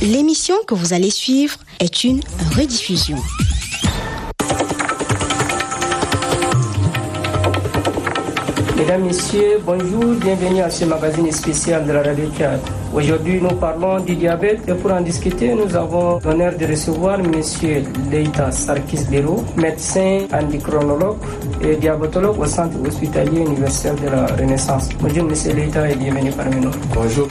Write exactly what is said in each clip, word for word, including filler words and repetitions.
L'émission que vous allez suivre est une rediffusion. Mesdames, Messieurs, bonjour, bienvenue à ce magazine spécial de la Radio Tchad. Aujourd'hui, nous parlons du diabète et pour en discuter, nous avons l'honneur de recevoir M. Leïta Sarkis Bero, médecin endocrinologue et diabétologue au Centre hospitalier universitaire de la Renaissance. Bonjour M. Leïta et bienvenue parmi nous. Bonjour.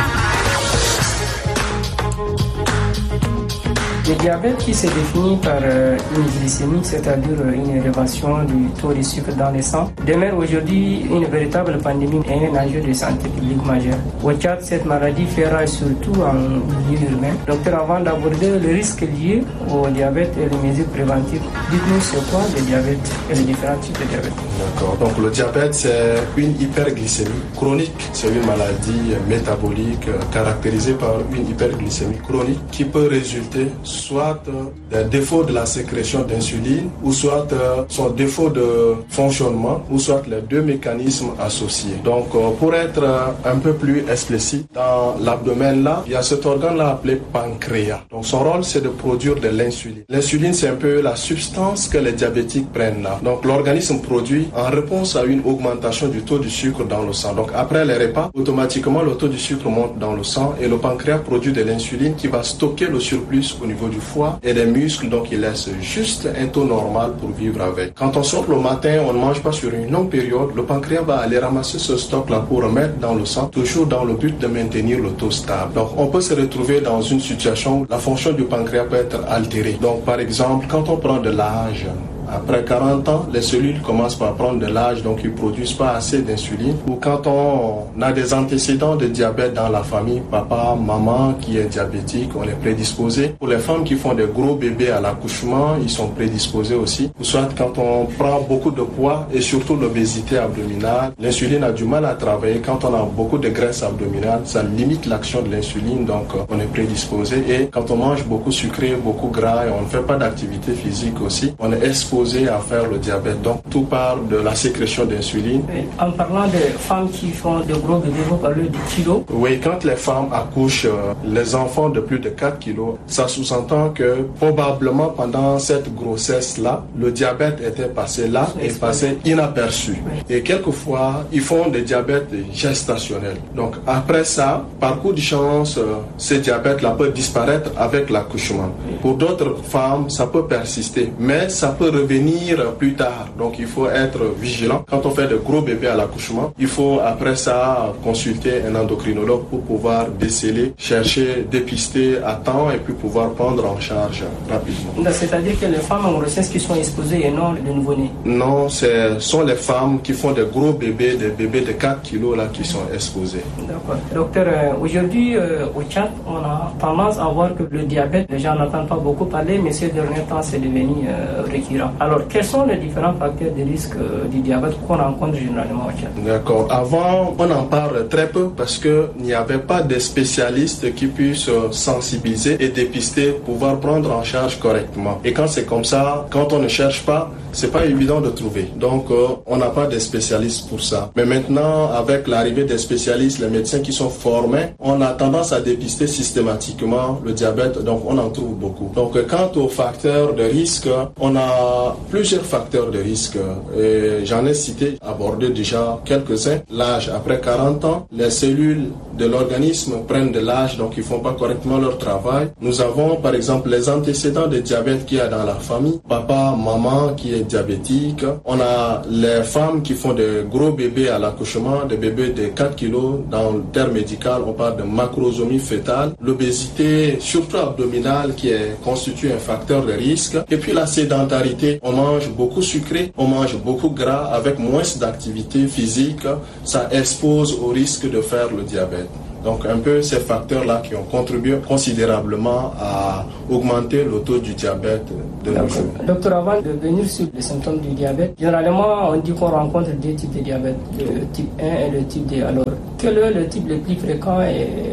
Le diabète qui se définit par une glycémie, c'est-à-dire une élévation du taux de sucre dans le sang, demeure aujourd'hui une véritable pandémie et un enjeu de santé publique majeur. Au Tchad, cette maladie fait rage surtout en milieu urbain. Docteur, avant d'aborder le risque lié au diabète et les mesures préventives, dites-nous c'est quoi le diabète et les différents types de diabète. D'accord. Donc le diabète, c'est une hyperglycémie chronique. C'est une maladie métabolique caractérisée par une hyperglycémie chronique qui peut résulter soit d'un défaut de la sécrétion d'insuline, ou soit son défaut de fonctionnement, ou soit les deux mécanismes associés. Donc, pour être un peu plus explicite, dans l'abdomen là, il y a cet organe-là appelé pancréas. Donc, son rôle, c'est de produire de l'insuline. L'insuline, c'est un peu la substance que les diabétiques prennent là. Donc, l'organisme produit en réponse à une augmentation du taux du sucre dans le sang. Donc, après les repas, automatiquement, le taux du sucre monte dans le sang et le pancréas produit de l'insuline qui va stocker le surplus au niveau du foie et des muscles, donc il laisse juste un taux normal pour vivre avec. Quand on sort le matin, on ne mange pas sur une longue période, le pancréas va aller ramasser ce stock-là pour remettre dans le sang, toujours dans le but de maintenir le taux stable. Donc on peut se retrouver dans une situation où la fonction du pancréas peut être altérée. Donc par exemple, quand on prend de l'âge, après quarante ans, les cellules commencent par prendre de l'âge, donc ils ne produisent pas assez d'insuline. Ou quand on a des antécédents de diabète dans la famille, papa, maman qui est diabétique, on est prédisposé. Pour les femmes qui font des gros bébés à l'accouchement, ils sont prédisposés aussi. Ou soit quand on prend beaucoup de poids et surtout l'obésité abdominale, l'insuline a du mal à travailler. Quand on a beaucoup de graisse abdominale, ça limite l'action de l'insuline, donc on est prédisposé. Et quand on mange beaucoup sucré, beaucoup gras et on ne fait pas d'activité physique aussi, on est exposé à faire le diabète. Donc tout parle de la sécrétion d'insuline. En parlant des femmes qui font de gros bébés, vous parlez de kilos. Oui, quand les femmes accouchent euh, les enfants de plus de quatre kilos, ça sous-entend que probablement pendant cette grossesse-là, le diabète était passé là et passé inaperçu. Oui. Et quelquefois, ils font des diabètes gestationnels. Donc après ça, par coup de chance, euh, ce diabète-là peut disparaître avec l'accouchement. Oui. Pour d'autres femmes, ça peut persister, mais ça peut revenir plus tard. Donc il faut être vigilant. Quand on fait de gros bébés à l'accouchement, il faut après ça consulter un endocrinologue pour pouvoir déceler, chercher, dépister à temps et puis pouvoir prendre en charge rapidement. C'est-à-dire que les femmes en grossesse qui sont exposées et non les nouveau-nés? Non, ce sont les femmes qui font des gros bébés, des bébés de quatre kilos là qui sont exposés. D'accord. Docteur, euh, aujourd'hui euh, au Tchad, on a tendance à voir que le diabète, les gens n'entendent pas beaucoup parler, mais ces derniers temps c'est devenu euh, récurrent. Alors, quels sont les différents facteurs de risque du diabète qu'on rencontre généralement au Tchad? D'accord. Avant, on en parle très peu parce qu'il n'y avait pas de spécialistes qui puissent sensibiliser et dépister, pouvoir prendre en charge correctement. Et quand c'est comme ça, quand on ne cherche pas, c'est pas évident de trouver. Donc, euh, on n'a pas de spécialistes pour ça. Mais maintenant, avec l'arrivée des spécialistes, les médecins qui sont formés, on a tendance à dépister systématiquement le diabète. Donc, on en trouve beaucoup. Donc, quant aux facteurs de risque, on a plusieurs facteurs de risque. Et j'en ai cité, abordé déjà quelques-uns. L'âge, après quarante ans, les cellules de l'organisme prennent de l'âge, donc ils font pas correctement leur travail. Nous avons, par exemple, les antécédents de diabète qu'il y a dans la famille. Papa, maman qui est diabétique. On a les femmes qui font de gros bébés à l'accouchement, des bébés de quatre kilos. Dans le terme médical, on parle de macrosomie fœtale. L'obésité, surtout abdominale, qui est constitue un facteur de risque. Et puis la sédentarité. On mange beaucoup sucré, on mange beaucoup gras avec moins d'activité physique. Ça expose au risque de faire le diabète. Donc un peu ces facteurs-là qui ont contribué considérablement à augmenter le taux du diabète de nos jours. Docteur, avant de venir sur les symptômes du diabète, généralement on dit qu'on rencontre deux types de diabète, le type un et le type deux. Alors quel est le type le plus fréquent et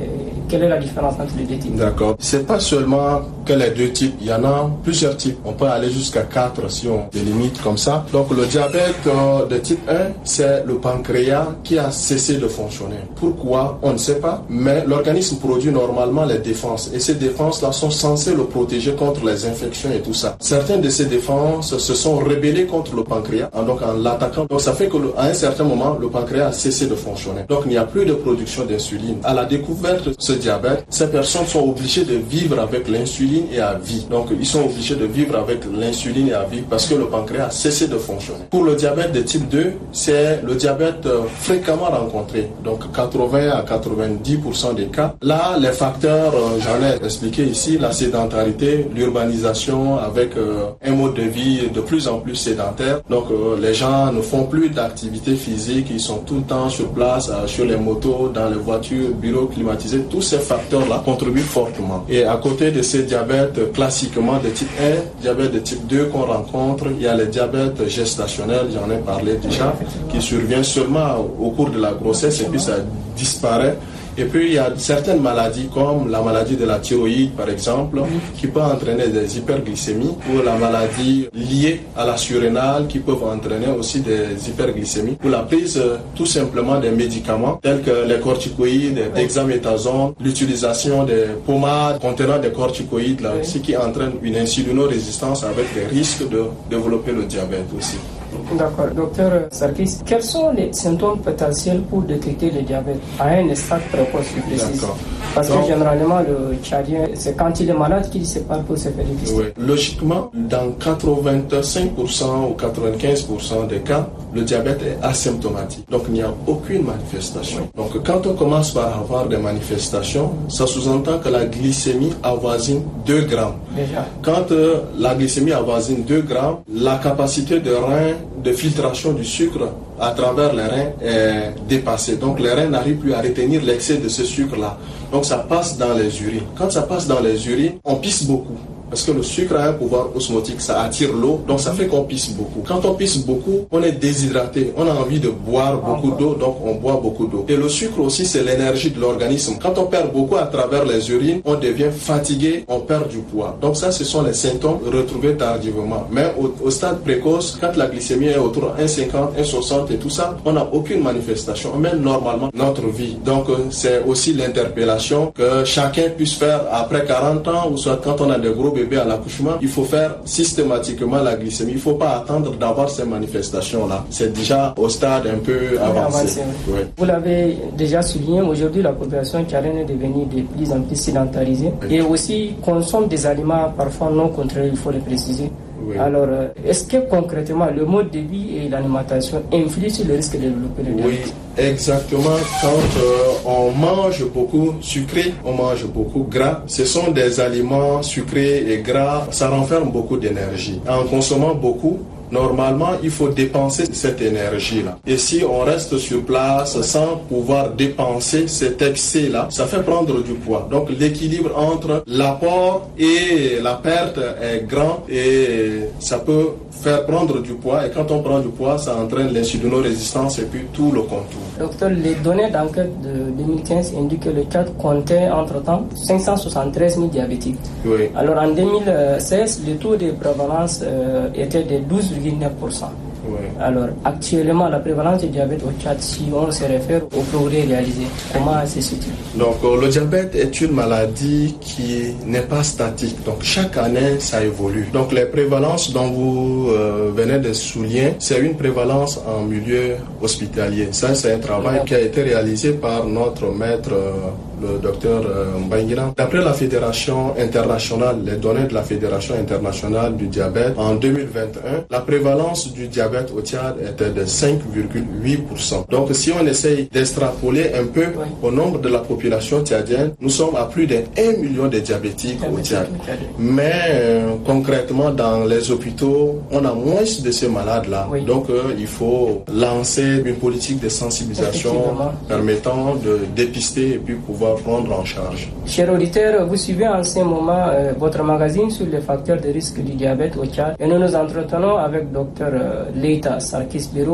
quelle est la différence entre les deux types? D'accord. C'est pas seulement que les deux types, il y en a plusieurs types. On peut aller jusqu'à quatre si on délimite comme ça. Donc le diabète euh, de type un, c'est le pancréas qui a cessé de fonctionner. Pourquoi? On ne sait pas, mais l'organisme produit normalement les défenses et ces défenses-là sont censées le protéger contre les infections et tout ça. Certaines de ces défenses se sont rebellées contre le pancréas, donc en l'attaquant. Donc ça fait qu'à un certain moment, le pancréas a cessé de fonctionner. Donc il n'y a plus de production d'insuline. À la découverte de ce diabète, ces personnes sont obligées de vivre avec l'insuline et à vie. Donc ils sont obligés de vivre avec l'insuline et à vie parce que le pancréas a cessé de fonctionner. Pour le diabète de type deux, c'est le diabète euh, fréquemment rencontré. Donc quatre-vingts à quatre-vingt-dix pour cent des cas. Là, les facteurs, euh, j'en ai expliqué ici, la sédentarité, l'urbanisation avec euh, un mode de vie de plus en plus sédentaire. Donc euh, les gens ne font plus d'activité physique, ils sont tout le temps sur place, euh, sur les motos, dans les voitures, bureaux climatisés. Tous ces facteurs-là contribuent fortement. Et à côté de ces diabètes euh, classiquement de type un, diabète de type deux qu'on rencontre, il y a les diabètes gestationnels, j'en ai parlé déjà, qui survient seulement au cours de la grossesse et puis ça disparaît. Et puis il y a certaines maladies comme la maladie de la thyroïde par exemple qui peut entraîner des hyperglycémies ou la maladie liée à la surrénale qui peuvent entraîner aussi des hyperglycémies ou la prise euh, tout simplement des médicaments tels que les corticoïdes, dexaméthasone, l'utilisation des pommades contenant des corticoïdes là aussi qui entraîne une insulinorésistance avec des risques de développer le diabète aussi. D'accord. Docteur Sarkis, quels sont les symptômes potentiels pour détecter le diabète à un stade précoce, je précise? D'accord. Parce Donc, que généralement, le Tchadien, c'est quand il est malade qu'il se parle pour se faire dépister. Oui. Logiquement, dans quatre-vingt-cinq pour cent ou quatre-vingt-quinze pour cent des cas, le diabète est asymptomatique. Donc, il n'y a aucune manifestation. Donc, quand on commence par avoir des manifestations, ça sous-entend que la glycémie avoisine deux grammes. Déjà. Quand euh, la glycémie avoisine deux grammes, la capacité de rein de filtration du sucre à travers les reins est dépassée. Donc les reins n'arrivent plus à retenir l'excès de ce sucre-là. Donc ça passe dans les urines. Quand ça passe dans les urines, on pisse beaucoup. Parce que le sucre a un pouvoir osmotique, ça attire l'eau, donc ça fait qu'on pisse beaucoup. Quand on pisse beaucoup, on est déshydraté, on a envie de boire beaucoup d'eau, donc on boit beaucoup d'eau. Et le sucre aussi, c'est l'énergie de l'organisme. Quand on perd beaucoup à travers les urines, on devient fatigué, on perd du poids. Donc ça, ce sont les symptômes retrouvés tardivement. Mais au, au stade précoce, quand la glycémie est autour de un virgule cinquante, un virgule soixante et tout ça, on n'a aucune manifestation. On mène normalement notre vie. Donc c'est aussi l'interpellation que chacun puisse faire après quarante ans, ou soit quand on a des gros bébé à l'accouchement, il faut faire systématiquement la glycémie. Il ne faut pas attendre d'avoir ces manifestations-là. C'est déjà au stade un peu avancé. avancé oui. Oui. Vous l'avez déjà souligné, aujourd'hui la population tchadienne est devenue de plus en plus sédentarisée oui. et aussi consomme des aliments parfois non contrôlés, il faut le préciser. Oui. Alors, est-ce que concrètement le mode de vie et l'alimentation influent sur le risque de développer le diabète? Oui, exactement. Quand euh, on mange beaucoup sucré, on mange beaucoup gras, ce sont des aliments sucrés et gras, ça renferme beaucoup d'énergie. En consommant beaucoup, normalement, il faut dépenser cette énergie-là. Et si on reste sur place sans pouvoir dépenser cet excès-là, ça fait prendre du poids. Donc l'équilibre entre l'apport et la perte est grand et ça peut faire prendre du poids. Et quand on prend du poids, ça entraîne l'insulinorésistance et puis tout le contour. Docteur, les données d'enquête de deux mille quinze indiquent que le Tchad comptait entre-temps cinq cent soixante-treize mille diabétiques. Oui. Alors en deux mille seize, le taux de prévalence euh, était de douze virgule neuf pour cent. Oui. Alors, actuellement, la prévalence du diabète au Tchad, si on se réfère au progrès réalisé, comment se situe? Donc, euh, le diabète est une maladie qui n'est pas statique. Donc, chaque année, ça évolue. Donc, les prévalences dont vous euh, venez de souligner, c'est une prévalence en milieu hospitalier. Ça, c'est un travail qui a été réalisé par notre maître, euh, le docteur euh, Mbaïngina. D'après la Fédération internationale, les données de la Fédération internationale du diabète, en deux mille vingt et un, la prévalence du diabète au Tchad était de cinq virgule huit pour cent. Donc si on essaye d'extrapoler un peu oui. au nombre de la population tchadienne, nous sommes à plus d'un million de diabétiques au Tchad. Mais euh, concrètement, dans les hôpitaux, on a moins de ces malades-là. Oui. Donc euh, il faut lancer une politique de sensibilisation permettant de dépister et puis pouvoir prendre en charge. Chers auditeurs, vous suivez en ce moment euh, votre magazine sur les facteurs de risque du diabète au Tchad et nous nous entretenons avec docteur euh, Leïta Sarkis Biro,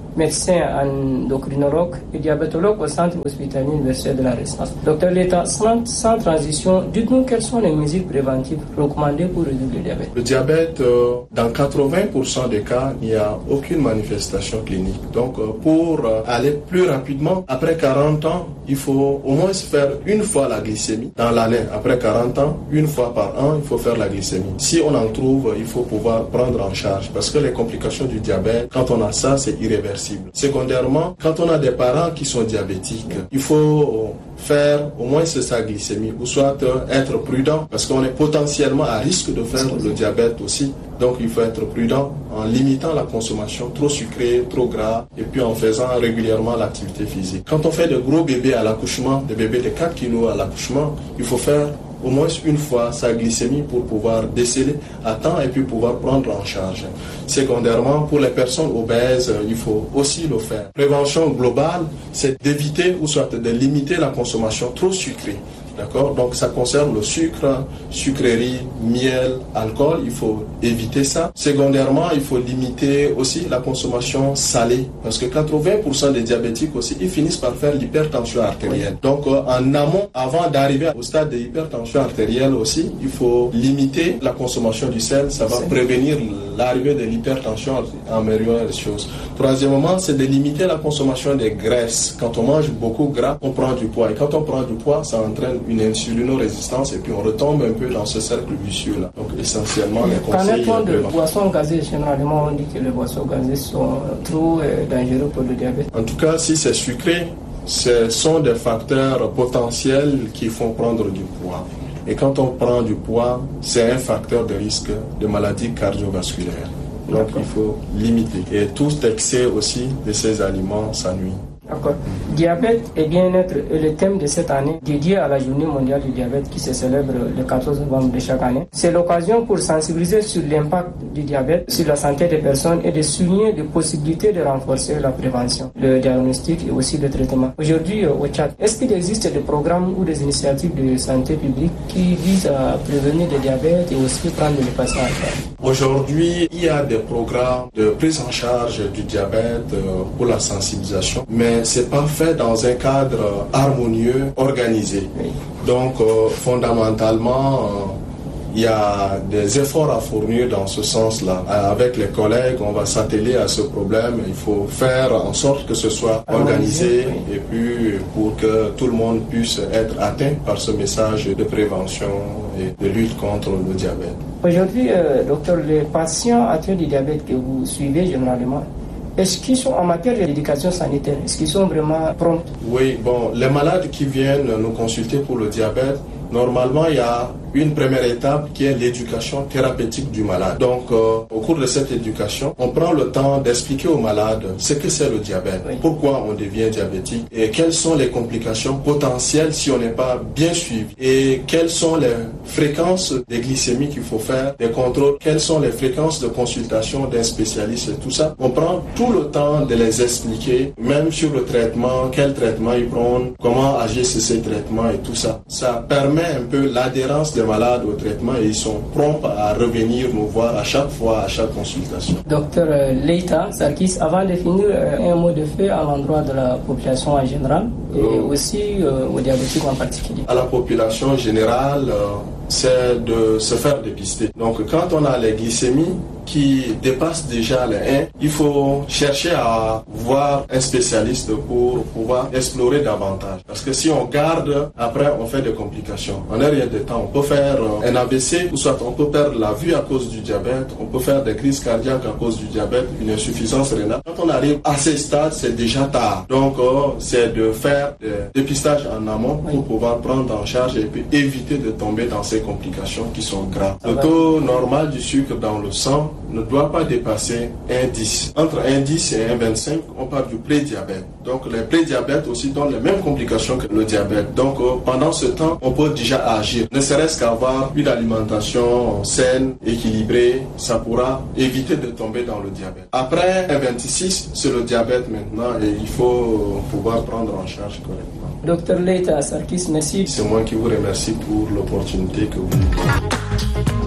médecin endocrinologue et diabétologue au centre hospitalier universitaire de la Renaissance. Docteur Leta, sans, sans transition, dites-nous quelles sont les mesures préventives recommandées pour réduire le diabète. Le diabète, euh, dans quatre-vingts pour cent des cas, il n'y a aucune manifestation clinique. Donc, euh, pour euh, aller plus rapidement, après quarante ans, il faut au moins faire une fois la glycémie dans l'année. Après quarante ans, une fois par an, il faut faire la glycémie. Si on en trouve, il faut pouvoir prendre en charge parce que les complications du diabète, quand on a ça, c'est irréversible. Secondairement, quand on a des parents qui sont diabétiques, il faut faire au moins sa glycémie ou soit être prudent parce qu'on est potentiellement à risque de faire le diabète aussi. Donc il faut être prudent en limitant la consommation trop sucrée, trop gras et puis en faisant régulièrement l'activité physique. Quand on fait de gros bébés à l'accouchement, des bébés de quatre kilos à l'accouchement, il faut faire au moins une fois sa glycémie pour pouvoir déceler à temps et puis pouvoir prendre en charge. Secondairement, pour les personnes obèses, il faut aussi le faire. Prévention globale, c'est d'éviter ou soit de limiter la consommation trop sucrée. D'accord? Donc ça concerne le sucre, sucrerie, miel, alcool, il faut éviter ça. Secondairement, il faut limiter aussi la consommation salée parce que quatre-vingts pour cent des diabétiques aussi, ils finissent par faire l'hypertension artérielle. Donc euh, en amont, avant d'arriver au stade de l'hypertension artérielle aussi, il faut limiter la consommation du sel, ça va prévenir l'arrivée de l'hypertension en améliorant les choses. Troisièmement, c'est de limiter la consommation des graisses. Quand on mange beaucoup gras, on prend du poids et quand on prend du poids, ça entraîne une insulino-résistance et puis on retombe un peu dans ce cercle vicieux-là. Donc essentiellement, les conseils... Quand on de boissons gazées, généralement on dit que les boissons gazées sont trop euh, dangereuses pour le diabète. En tout cas, si c'est sucré, ce sont des facteurs potentiels qui font prendre du poids. Et quand on prend du poids, c'est un facteur de risque de maladies cardiovasculaires. Donc il faut limiter. Et tout excès aussi de ces aliments, ça nuit. D'accord. Diabète et bien-être est le thème de cette année dédié à la journée mondiale du diabète qui se célèbre le quatorze novembre de chaque année. C'est l'occasion pour sensibiliser sur l'impact du diabète sur la santé des personnes et de souligner les possibilités de renforcer la prévention, le diagnostic et aussi le traitement. Aujourd'hui au Tchad, est-ce qu'il existe des programmes ou des initiatives de santé publique qui visent à prévenir le diabète et aussi prendre les patients en charge? Aujourd'hui, il y a des programmes de prise en charge du diabète pour la sensibilisation, mais c'est pas fait dans un cadre harmonieux, organisé. Donc, euh, fondamentalement, euh, il y a des efforts à fournir dans ce sens-là. Avec les collègues, on va s'atteler à ce problème. Il faut faire en sorte que ce soit organisé et puis pour que tout le monde puisse être atteint par ce message de prévention et de lutte contre le diabète. Aujourd'hui, euh, docteur, les patients atteints du diabète que vous suivez généralement, est-ce qu'ils sont en matière d'éducation sanitaire? Est-ce qu'ils sont vraiment prompts? Oui, bon, les malades qui viennent nous consulter pour le diabète, normalement, il y a une première étape qui est l'éducation thérapeutique du malade. Donc, euh, au cours de cette éducation, on prend le temps d'expliquer au malade ce que c'est le diabète, oui. Pourquoi on devient diabétique et quelles sont les complications potentielles si on n'est pas bien suivi et quelles sont les fréquences de glycémie qu'il faut faire, des contrôles, quelles sont les fréquences de consultation d'un spécialiste et tout ça. On prend tout le temps de les expliquer, même sur le traitement, quel traitement ils prennent, comment agir sur ces traitements et tout ça. Ça permet un peu l'adhérence des malades au traitement et ils sont prompts à revenir nous voir à chaque fois, à chaque consultation. Docteur Leta Sarkis, avant de finir, un mot de fait à l'endroit de la population en général et euh, aussi euh, aux diabétiques en particulier. À la population générale, euh, c'est de se faire dépister. Donc quand on a les glycémies qui dépassent déjà les un, il faut chercher à voir un spécialiste pour pouvoir explorer davantage. Parce que si on garde, après on fait des complications. En un rien de temps, on peut faire un A V C, ou soit on peut perdre la vue à cause du diabète, on peut faire des crises cardiaques à cause du diabète, une insuffisance rénale. Quand on arrive à ces stades, c'est déjà tard. Donc euh, c'est de faire des dépistages en amont pour pouvoir prendre en charge et puis éviter de tomber dans ces complications qui sont graves. Le taux normal du sucre dans le sang ne doit pas dépasser un virgule dix. Entre un virgule dix et un virgule vingt-cinq, on parle du prédiabète. Donc les prédiabètes aussi donnent les mêmes complications que le diabète. Donc euh, pendant ce temps, on peut déjà agir. Ne serait-ce qu'avoir une alimentation saine, équilibrée, ça pourra éviter de tomber dans le diabète. Après un virgule vingt-six, c'est le diabète maintenant et il faut pouvoir prendre en charge correctement. Docteur Leta Sarkis, merci. C'est moi qui vous remercie pour l'opportunité que vous nous donnez.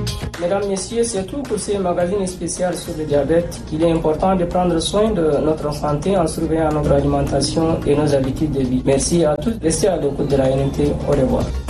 Mesdames, Messieurs, c'est tout pour ce magazine spécial sur le diabète. Il est important de prendre soin de notre santé en surveillant notre alimentation et nos habitudes de vie. Merci à tous. Restez à l'écoute de la N N T. Au revoir.